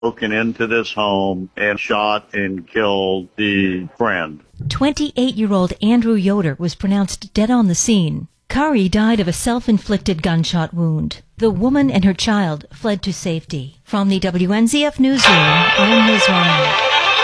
broken into this home and shot and killed the friend. 28-year-old Andrew Yoder was pronounced dead on the scene. Kari died of a self-inflicted gunshot wound. The woman and her child fled to safety. From the WNZF Newsroom, I'm Liz Ryan.